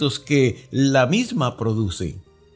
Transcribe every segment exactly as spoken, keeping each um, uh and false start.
efectos que la misma produce.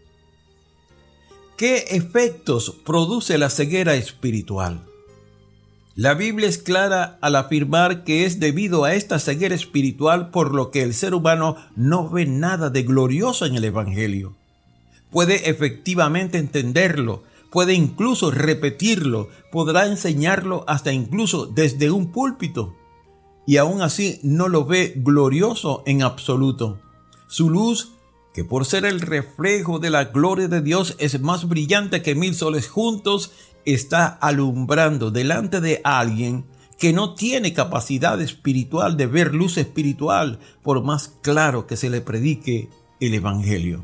¿Qué efectos produce la ceguera espiritual? La Biblia es clara al afirmar que es debido a esta ceguera espiritual por lo que el ser humano no ve nada de glorioso en el Evangelio. Puede efectivamente entenderlo, puede incluso repetirlo, podrá enseñarlo hasta incluso desde un púlpito, y aún así no lo ve glorioso en absoluto. Su luz, que por ser el reflejo de la gloria de Dios es más brillante que mil soles juntos, está alumbrando delante de alguien que no tiene capacidad espiritual de ver luz espiritual, por más claro que se le predique el Evangelio.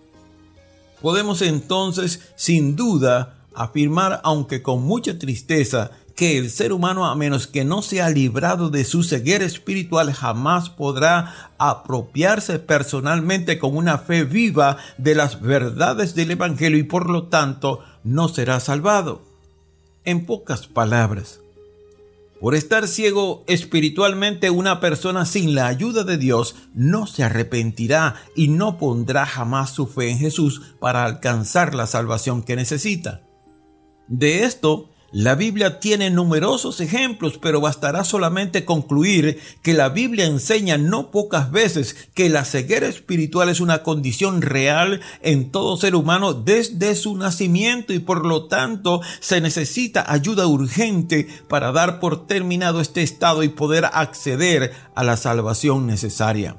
Podemos entonces, sin duda, afirmar, aunque con mucha tristeza, que el ser humano, a menos que no sea librado de su ceguera espiritual, jamás podrá apropiarse personalmente con una fe viva de las verdades del Evangelio y por lo tanto no será salvado. En pocas palabras, por estar ciego espiritualmente, una persona sin la ayuda de Dios no se arrepentirá y no pondrá jamás su fe en Jesús para alcanzar la salvación que necesita. De esto, la Biblia tiene numerosos ejemplos, pero bastará solamente concluir que la Biblia enseña no pocas veces que la ceguera espiritual es una condición real en todo ser humano desde su nacimiento y por lo tanto se necesita ayuda urgente para dar por terminado este estado y poder acceder a la salvación necesaria.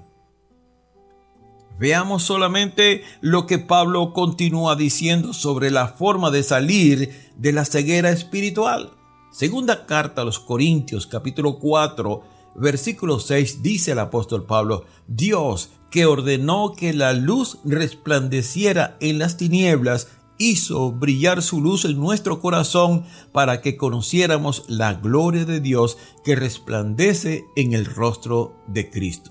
Veamos solamente lo que Pablo continúa diciendo sobre la forma de salir de la ceguera espiritual. Segunda carta a los Corintios, capítulo cuatro, versículo seis, dice el apóstol Pablo: Dios, que ordenó que la luz resplandeciera en las tinieblas, hizo brillar su luz en nuestro corazón para que conociéramos la gloria de Dios que resplandece en el rostro de Cristo.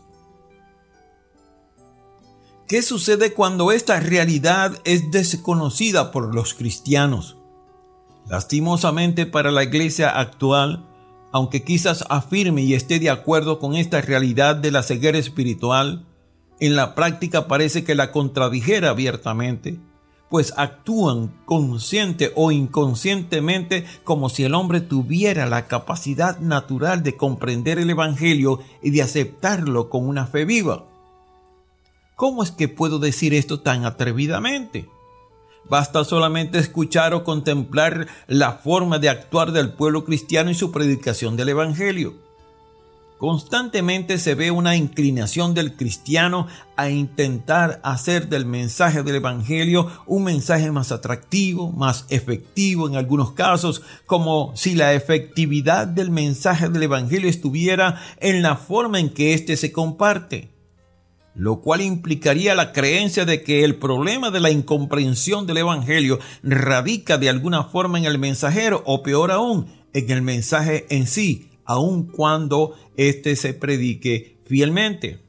¿Qué sucede cuando esta realidad es desconocida por los cristianos? Lastimosamente para la iglesia actual, aunque quizás afirme y esté de acuerdo con esta realidad de la ceguera espiritual, en la práctica parece que la contradijera abiertamente, pues actúan consciente o inconscientemente como si el hombre tuviera la capacidad natural de comprender el Evangelio y de aceptarlo con una fe viva. ¿Cómo es que puedo decir esto tan atrevidamente? Basta solamente escuchar o contemplar la forma de actuar del pueblo cristiano y su predicación del Evangelio. Constantemente se ve una inclinación del cristiano a intentar hacer del mensaje del Evangelio un mensaje más atractivo, más efectivo en algunos casos, como si la efectividad del mensaje del Evangelio estuviera en la forma en que éste se comparte, lo cual implicaría la creencia de que el problema de la incomprensión del Evangelio radica de alguna forma en el mensajero o peor aún, en el mensaje en sí, aun cuando éste se predique fielmente.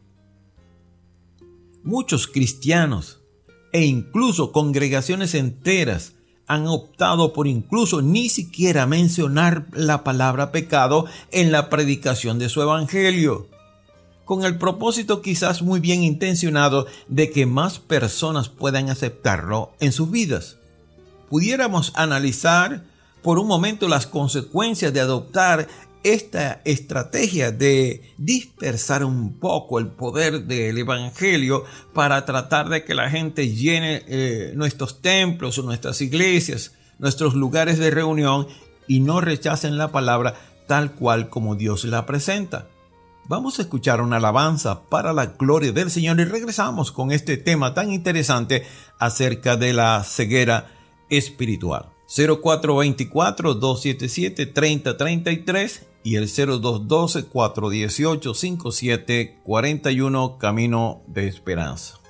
Muchos cristianos e incluso congregaciones enteras han optado por incluso ni siquiera mencionar la palabra pecado en la predicación de su Evangelio, con el propósito quizás muy bien intencionado de que más personas puedan aceptarlo en sus vidas. Pudiéramos analizar por un momento las consecuencias de adoptar esta estrategia de dispersar un poco el poder del Evangelio para tratar de que la gente llene eh, nuestros templos o nuestras iglesias, nuestros lugares de reunión y no rechacen la palabra tal cual como Dios la presenta. Vamos a escuchar una alabanza para la gloria del Señor y regresamos con este tema tan interesante acerca de la ceguera espiritual. cero cuatro dos cuatro, dos siete siete, tres cero tres tres y el cero dos uno dos, cuatro uno ocho, cinco siete cuatro uno, Camino de Esperanza.